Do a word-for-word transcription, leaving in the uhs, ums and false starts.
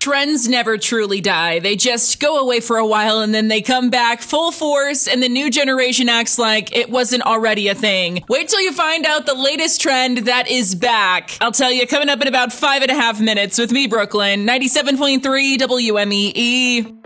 trends never truly die. They just go away for a while and then they come back full force and the new generation acts like it wasn't already a thing. Wait till you find out the latest trend that is back. I'll tell you coming up in about five and a half minutes with me, Brooklyn, ninety-seven point three W M E E.